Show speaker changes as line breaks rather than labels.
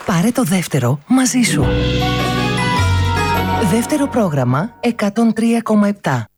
Πάρε το δεύτερο μαζί σου. Δεύτερο πρόγραμμα 103,7.